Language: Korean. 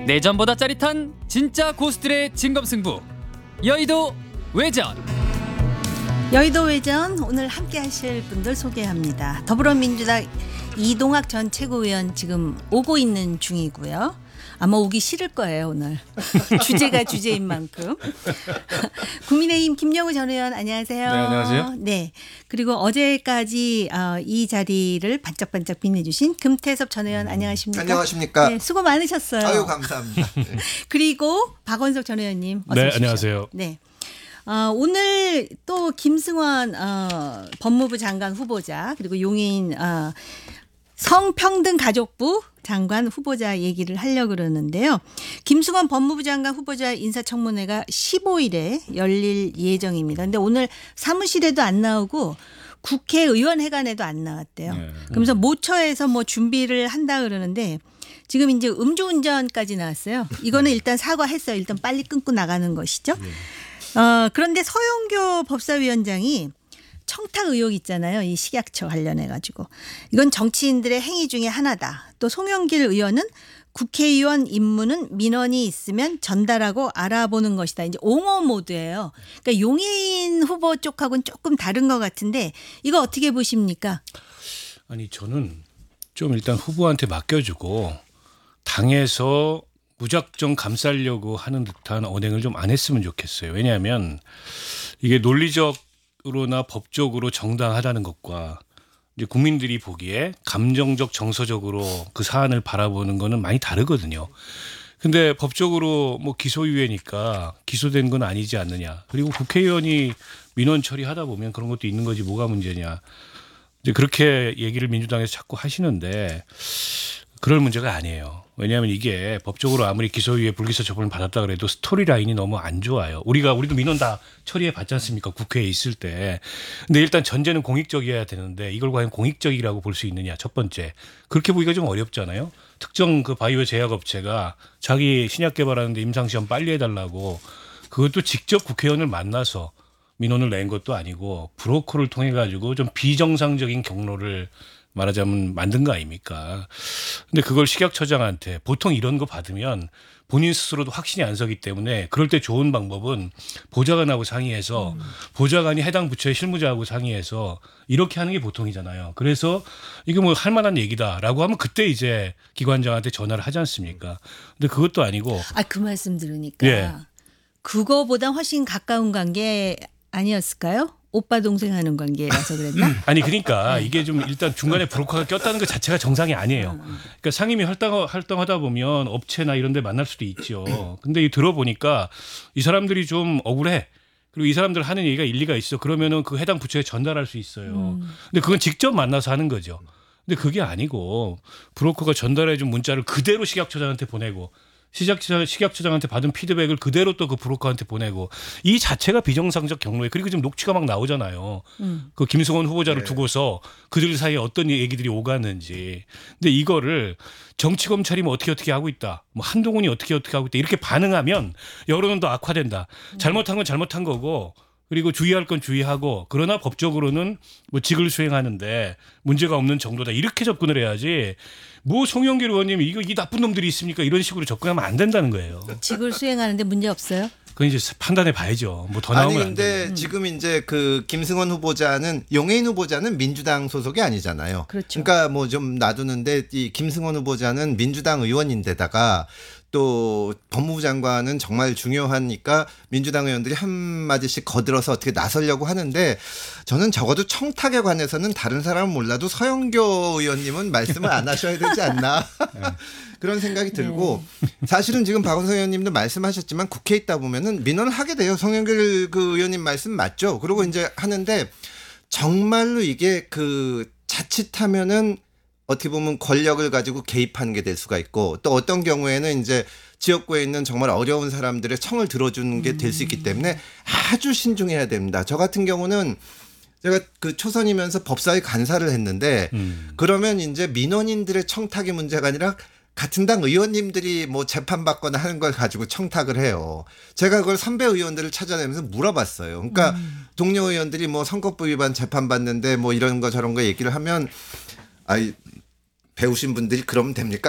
내전보다 짜릿한 진짜 고수들의 진검승부 여의도 외전. 여의도 외전 오늘 함께 하실 분들 소개합니다. 더불어민주당 이동학 전 최고위원 지금 오고 있는 중이고요. 아마 오기 싫을 거예요 오늘. 주제가 주제인 만큼. 국민의힘 김영우 전 의원 안녕하세요. 네, 안녕하세요. 네. 그리고 어제까지 이 자리를 반짝반짝 빛내주신 금태섭 전 의원 안녕하십니까? 안녕하십니까? 네, 수고 많으셨어요. 아유 감사합니다. 네. 그리고 박원석 전 의원님 어서 오십시오. 네, 안녕하세요. 네. 오늘 또 김승원 법무부 장관 후보자 그리고 용인 성평등가족부 장관 후보자 얘기를 하려고 그러는데요. 김승원 법무부 장관 후보자 인사청문회가 15일에 열릴 예정입니다. 근데 오늘 사무실에도 안 나오고 국회의원회관에도 안 나왔대요. 네. 그러면서 모처에서 뭐 준비를 한다 그러는데 지금 이제 음주운전까지 나왔어요. 이거는 일단 사과했어요. 일단 빨리 끊고 나가는 것이죠. 그런데 서영교 법사위원장이 청탁 의혹 있잖아요. 이 식약처 관련해 가지고. 이건 정치인들의 행위 중에 하나다. 또 송영길 의원은 국회의원 임무는 민원이 있으면 전달하고 알아보는 것이다. 이제 옹호 모드예요. 그러니까 용인 후보 쪽하고는 조금 다른 것 같은데 이거 어떻게 보십니까? 아니 저는 좀 일단 후보한테 맡겨주고 당에서 무작정 감싸려고 하는 듯한 언행을 좀 안 했으면 좋겠어요. 왜냐하면 이게 논리적으로나 법적으로 정당하다는 것과 이제 국민들이 보기에 감정적 정서적으로 그 사안을 바라보는 거는 많이 다르거든요. 근데 법적으로 뭐 기소유예니까 기소된 건 아니지 않느냐. 그리고 국회의원이 민원 처리하다 보면 그런 것도 있는 거지 뭐가 문제냐. 이제 그렇게 얘기를 민주당에서 자꾸 하시는데 그럴 문제가 아니에요. 왜냐하면 이게 법적으로 아무리 기소유예 불기소 처분을 받았다 그래도 스토리 라인이 너무 안 좋아요. 우리도 민원 다 처리해 봤지 않습니까? 국회에 있을 때. 근데 일단 전제는 공익적이어야 되는데 이걸 과연 공익적이라고 볼 수 있느냐. 첫 번째. 그렇게 보기가 좀 어렵잖아요. 특정 그 바이오 제약업체가 자기 신약 개발하는데 임상시험 빨리 해달라고 그것도 직접 국회의원을 만나서 민원을 낸 것도 아니고 브로커를 통해 가지고 좀 비정상적인 경로를 말하자면 만든 거 아닙니까? 근데 그걸 식약처장한테 보통 이런 거 받으면 본인 스스로도 확신이 안 서기 때문에 그럴 때 좋은 방법은 보좌관하고 상의해서 보좌관이 해당 부처의 실무자하고 상의해서 이렇게 하는 게 보통이잖아요. 그래서 이게 뭐 할 만한 얘기다라고 하면 그때 이제 기관장한테 전화를 하지 않습니까? 근데 그것도 아니고. 그 말씀 들으니까 예. 그거보다 훨씬 가까운 관계 아니었을까요? 오빠 동생 하는 관계라서 그랬나? 아니 그러니까 이게 좀 일단 중간에 브로커가 꼈다는 것 자체가 정상이 아니에요. 그러니까 상임위 활동하다 보면 업체나 이런 데 만날 수도 있죠. 근데 이 들어보니까 이 사람들이 좀 억울해. 그리고 이 사람들 하는 얘기가 일리가 있어. 그러면은 그 해당 부처에 전달할 수 있어요. 근데 그건 직접 만나서 하는 거죠. 근데 그게 아니고 브로커가 전달해 준 문자를 그대로 식약처장한테 보내고 식약처장한테 받은 피드백을 그대로 또 그 브로커한테 보내고 이 자체가 비정상적 경로에 그리고 지금 녹취가 막 나오잖아요. 그 김승원 후보자를 두고서 그들 사이에 어떤 얘기들이 오갔는지. 근데 이거를 정치 검찰이 뭐 어떻게 하고 있다. 뭐 한동훈이 어떻게 하고 있다. 이렇게 반응하면 여론은 더 악화된다. 잘못한 건 잘못한 거고 그리고 주의할 건 주의하고 그러나 법적으로는 뭐 직을 수행하는데 문제가 없는 정도다. 이렇게 접근을 해야지 뭐 송영길 의원님이 이 나쁜 놈들이 있습니까? 이런 식으로 접근하면 안 된다는 거예요. 직을 수행하는데 문제 없어요? 그건 이제 판단해 봐야죠. 뭐 더 나오면 아니 근데 지금 이제 그 김승원 후보자는 용해인 후보자는 민주당 소속이 아니잖아요. 그렇죠. 그러니까 뭐 좀 놔두는데 이 김승원 후보자는 민주당 의원인데다가 또 법무부 장관은 정말 중요하니까 민주당 의원들이 한마디씩 거들어서 어떻게 나서려고 하는데 저는 적어도 청탁에 관해서는 다른 사람은 몰라도 서영교 의원님은 말씀을 안 하셔야 되지 않나 그런 생각이 들고 사실은 지금 박원석 의원님도 말씀하셨지만 국회에 있다 보면은 민원을 하게 돼요. 송영길 그 의원님 말씀 맞죠? 그러고 이제 하는데 정말로 이게 그 자칫하면은 어떻게 보면 권력을 가지고 개입하는 게 될 수가 있고 또 어떤 경우에는 이제 지역구에 있는 정말 어려운 사람들의 청을 들어주는 게 될 수 있기 때문에 아주 신중해야 됩니다. 저 같은 경우는 제가 그 초선이면서 법사위 간사를 했는데 그러면 이제 민원인들의 청탁이 문제가 아니라 같은 당 의원님들이 뭐 재판받거나 하는 걸 가지고 청탁을 해요. 제가 그걸 선배 의원들을 찾아내면서 물어봤어요. 그러니까 동료 의원들이 뭐 선거법 위반 재판받는데 뭐 이런 거 저런 거 얘기를 하면 배우신 분들이 그러면 됩니까?